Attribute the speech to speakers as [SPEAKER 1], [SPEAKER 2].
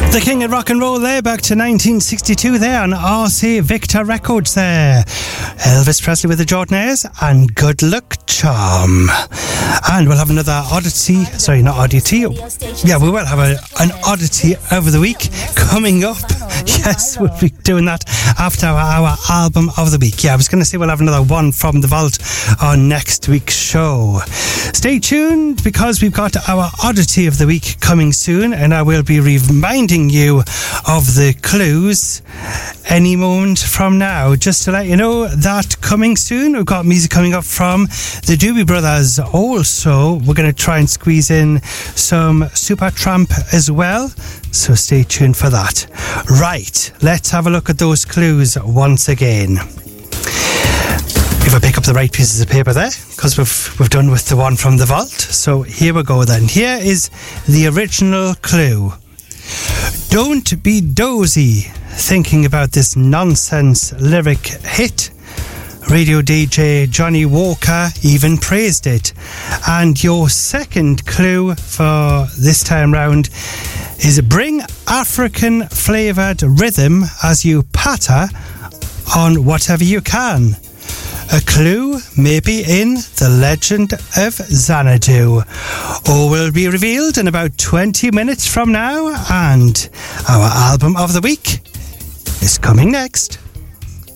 [SPEAKER 1] The King of Rock and Roll there, back to 1962 there on RC Victor Records there. Elvis Presley with the Jordanaires and Good Luck Charm. And we'll have another oddity, sorry, not oddity. Yeah, we will have an oddity over the week coming up. Yes, we'll be doing that after our album of the week. Yeah, I was going to say we'll have another one from the vault on next week's show. Stay tuned because we've got our oddity of the week coming soon, and I will be reminding you of the clues any moment from now. Just to let you know that coming soon, we've got music coming up from the Doobie Brothers. Also, we're going to try and squeeze in some Supertramp as well, so stay tuned for that. Right, let's have a look at those clues once again. If I pick up the right pieces of paper there, because we've done with the one from the vault. So here we go then. Here is the original clue. Don't be dozy thinking about this nonsense lyric hit. Radio DJ Johnny Walker even praised it. And your second clue for this time round is bring African flavoured rhythm as you patter on whatever you can. A clue maybe in The Legend of Xanadu. All will be revealed in about 20 minutes from now, and our album of the week is coming next.